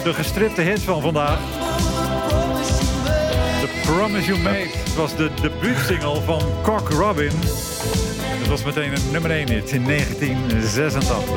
De gestripte hit van vandaag. The Promise You Made. Het was de debuutsingle van Cock Robin. Het was meteen een nummer 1 hit in 1986.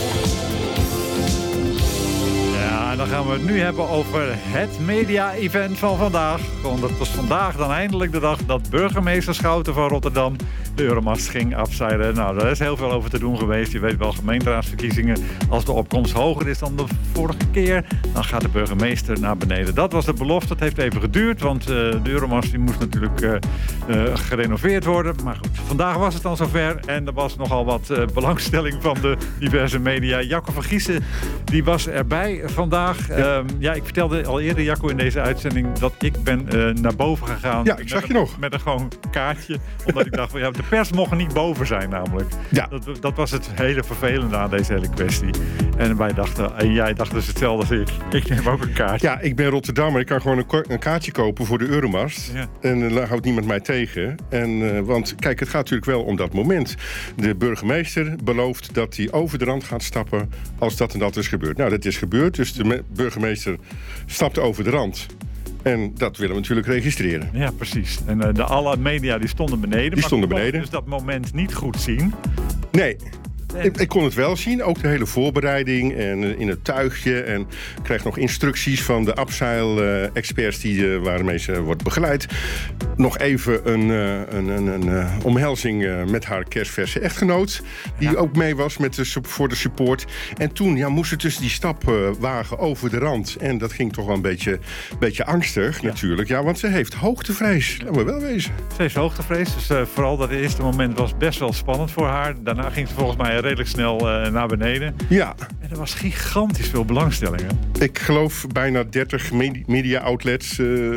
Ja, en dan gaan we het nu hebben over het media-event van vandaag. Want het was vandaag dan eindelijk de dag dat burgemeester Schouten van Rotterdam de Euromast ging afzeilen. Nou, daar is heel veel over te doen geweest. Je weet wel, gemeenteraadsverkiezingen. Als de opkomst hoger is dan de vorige keer, dan gaat de burgemeester naar beneden. Dat was de belofte. Het heeft even geduurd, want de Euromast die moest natuurlijk gerenoveerd worden. Maar goed, vandaag was het dan zover. En er was nogal wat belangstelling van de diverse media. Jacco van Giezen, die was erbij vandaag. Ja, ik vertelde al eerder, Jacco, in deze uitzending dat ik ben naar boven gegaan. Ja, ik zag je nog. Met een gewoon kaartje. Omdat ik dacht van ja, de pers mocht er niet boven zijn namelijk. Ja. Dat was het hele vervelende aan deze hele kwestie. En wij dachten, en jij dacht dus hetzelfde als ik. Ik neem ook een kaartje. Ja, ik ben Rotterdammer. Ik kan gewoon een kaartje kopen voor de Euromast. Ja. En dan houdt niemand mij tegen. Want kijk, het gaat natuurlijk wel om dat moment. De burgemeester belooft dat hij over de rand gaat stappen als dat en dat is gebeurd. Nou, dat is gebeurd. Dus de burgemeester stapt over de rand. En dat willen we natuurlijk registreren. Ja, precies. En alle media die stonden beneden. Die stonden beneden. Maar dus dat moment niet goed zien. Nee. Ik kon het wel zien, ook de hele voorbereiding en in het tuigje. En ik krijg nog instructies van de Abseil-experts waarmee ze wordt begeleid. Nog even een omhelzing met haar kerstverse echtgenoot. Die ook mee was voor de support. En toen moest ze dus die stap wagen over de rand. En dat ging toch wel een beetje angstig natuurlijk. Ja, want ze heeft hoogtevrees. Laten we wel wezen. Ze heeft hoogtevrees. Dus vooral dat eerste moment was best wel spannend voor haar. Daarna ging ze volgens mij redelijk snel naar beneden. Ja. En er was gigantisch veel belangstelling. Hè? Ik geloof bijna 30 media-outlets,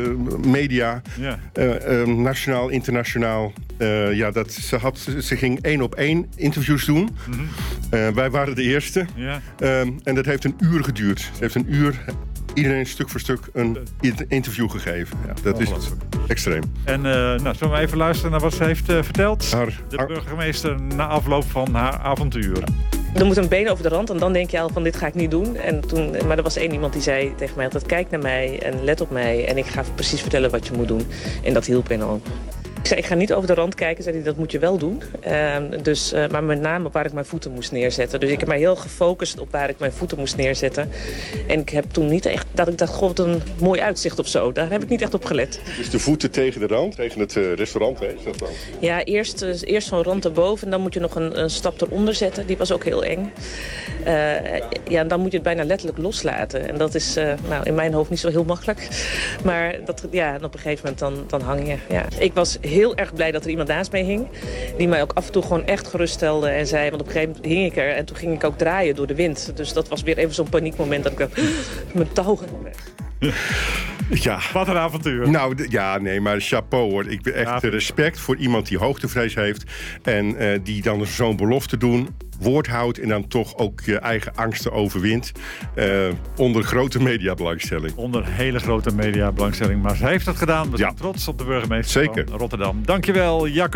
nationaal, internationaal. Ze ging 1-op-1 interviews doen. Mm-hmm. Wij waren de eerste. Ja. En dat heeft een uur geduurd. Het heeft een uur iedereen stuk voor stuk een interview gegeven. Ja, dat is extreem. En zullen we even luisteren naar wat ze heeft verteld? De burgemeester na afloop van haar avontuur. Er moet een been over de rand en dan denk je al van dit ga ik niet doen. Maar er was één iemand die zei tegen mij altijd kijk naar mij en let op mij. En ik ga precies vertellen wat je moet doen. En dat hielp enorm. Ik zei, ik ga niet over de rand kijken, zei hij, dat moet je wel doen. Maar met name op waar ik mijn voeten moest neerzetten. Dus ik heb mij heel gefocust op waar ik mijn voeten moest neerzetten. En ik heb toen niet echt dat ik dacht, god, wat een mooi uitzicht of zo. Daar heb ik niet echt op gelet. Dus de voeten tegen de rand, tegen het restaurant, hè? Is dat dan? Ja, eerst zo'n rand erboven en dan moet je nog een stap eronder zetten. Die was ook heel eng. En dan moet je het bijna letterlijk loslaten. En dat is in mijn hoofd niet zo heel makkelijk. Maar en op een gegeven moment dan hang je. Ja. Ik was heel erg blij dat er iemand naast mij hing. Die mij ook af en toe gewoon echt geruststelde en zei, want op een gegeven moment hing ik er en toen ging ik ook draaien door de wind. Dus dat was weer even zo'n paniekmoment dat ik dacht, mijn touw ging weg. Ja. Wat een avontuur. Nou, maar chapeau hoor. Ik ben echt respect voor iemand die hoogtevrees heeft en die dan zo'n belofte woord houdt en dan toch ook je eigen angsten overwint. Onder grote mediabelangstelling. Onder hele grote mediabelangstelling. Maar ze heeft het gedaan. We zijn trots op de burgemeester van Rotterdam. Dankjewel, Jacco.